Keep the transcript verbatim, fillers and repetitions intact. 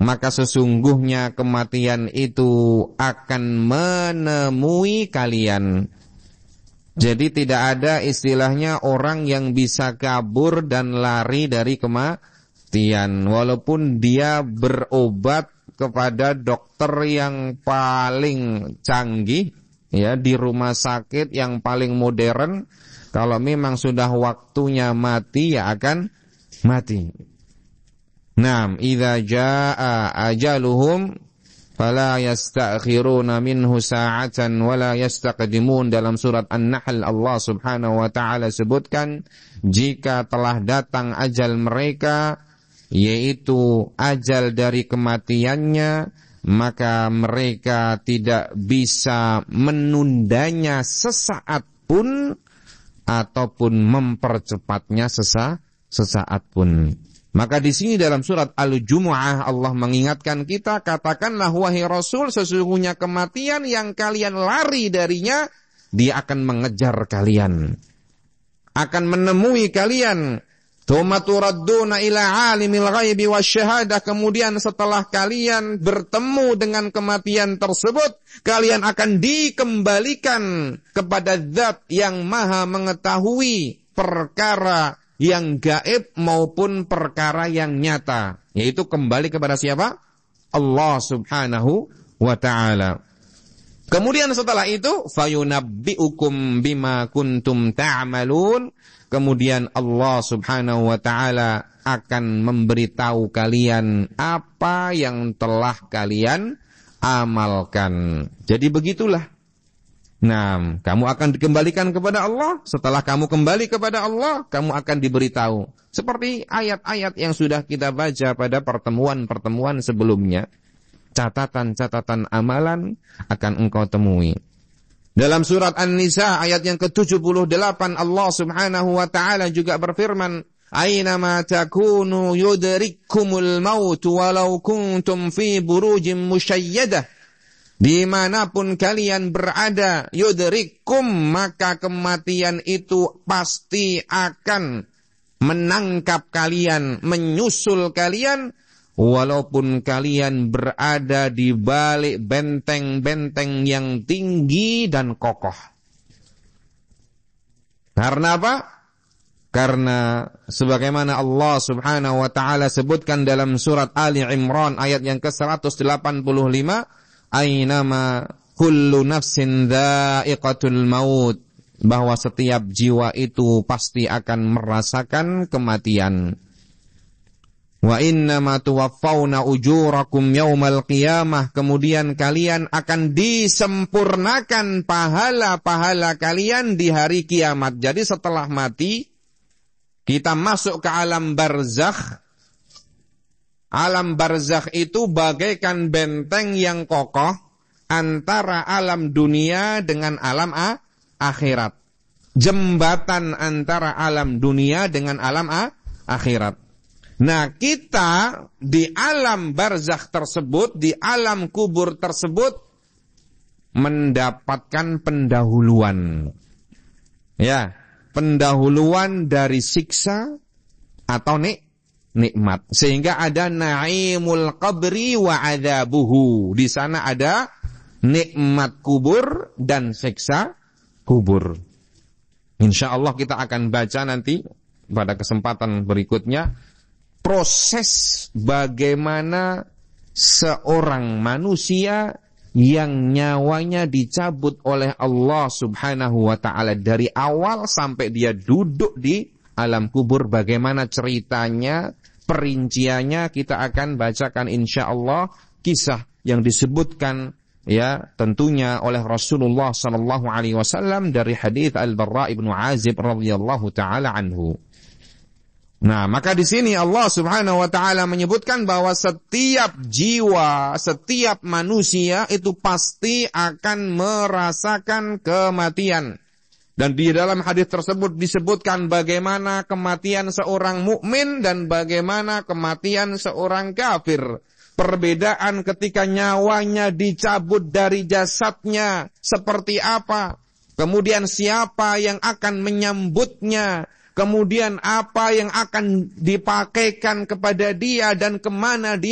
maka sesungguhnya kematian itu akan menemui kalian. Jadi tidak ada istilahnya orang yang bisa kabur dan lari dari kematian, walaupun dia berobat kepada dokter yang paling canggih, ya, di rumah sakit yang paling modern. Kalau memang sudah waktunya mati, ya akan mati. Naam, idza jaa ajaluhum fala yasta'khiruna minhu sa'atan wala yastaqdimun. Dalam surat An-Nahl Allah Subhanahu wa taala sebutkan, jika telah datang ajal mereka, yaitu ajal dari kematiannya, maka mereka tidak bisa menundanya sesaat pun ataupun mempercepatnya sesa sesaat pun. Maka di sini dalam surat Al-Jumu'ah Allah mengingatkan kita, katakanlah wahai Rasul, sesungguhnya kematian yang kalian lari darinya, dia akan mengejar kalian, akan menemui kalian. Tsumma turadduna ila alimil ghaibi wasyahadah. Kemudian setelah kalian bertemu dengan kematian tersebut, kalian akan dikembalikan kepada Zat yang Maha mengetahui perkara yang gaib maupun perkara yang nyata, yaitu kembali kepada siapa? Allah Subhanahu wa ta'ala. Kemudian setelah itu, fayunabbi'ukum bima kuntum ta'malun. Kemudian Allah Subhanahu wa ta'ala akan memberitahu kalian apa yang telah kalian amalkan. Jadi begitulah. Nah, kamu akan dikembalikan kepada Allah. Setelah kamu kembali kepada Allah, kamu akan diberitahu. Seperti ayat-ayat yang sudah kita baca pada pertemuan-pertemuan sebelumnya. Catatan-catatan amalan akan engkau temui. Dalam surat An-Nisa ayat yang ke tujuh puluh delapan, Allah Subhanahu wa ta'ala juga berfirman, Aynama takunu yudrikkumul maut walau kuntum fi burujim musyayyadah. Dimanapun kalian berada, yudrikkum, maka kematian itu pasti akan menangkap kalian, menyusul kalian, walaupun kalian berada di balik benteng-benteng yang tinggi dan kokoh. Karena apa? Karena sebagaimana Allah Subhanahu wa ta'ala sebutkan dalam surat Ali Imran ayat yang ke seratus delapan puluh lima, Aynama kullu nafsin dha'iqatul maut, bahwa setiap jiwa itu pasti akan merasakan kematian. Wa innama tuwaffawna ujurakum yaumal qiyamah, kemudian kalian akan disempurnakan pahala-pahala kalian di hari kiamat. Jadi setelah mati, kita masuk ke alam barzakh. Alam barzakh itu bagaikan benteng yang kokoh antara alam dunia dengan alam a- akhirat. Jembatan antara alam dunia dengan alam a- akhirat. Nah, kita di alam barzakh tersebut, di alam kubur tersebut, mendapatkan pendahuluan. Ya, pendahuluan dari siksa atau nik nikmat, sehingga ada naimul qabri wa adzabuhu. Di sana ada nikmat kubur dan siksa kubur. Insyaallah kita akan baca nanti pada kesempatan berikutnya proses bagaimana seorang manusia yang nyawanya dicabut oleh Allah Subhanahu wa ta'ala dari awal sampai dia duduk di alam kubur. Bagaimana ceritanya, perinciannya kita akan bacakan insyaallah, kisah yang disebutkan ya tentunya oleh Rasulullah sallallahu alaihi wasallam dari hadis Al-Barra ibnu Azib radhiyallahu taala anhu. Nah, maka di sini Allah Subhanahu wa taala menyebutkan bahwa setiap jiwa, setiap manusia itu pasti akan merasakan kematian. Dan di dalam hadis tersebut disebutkan bagaimana kematian seorang mukmin dan bagaimana kematian seorang kafir. Perbedaan ketika nyawanya dicabut dari jasadnya seperti apa. Kemudian siapa yang akan menyambutnya. Kemudian apa yang akan dipakaikan kepada dia dan kemana dia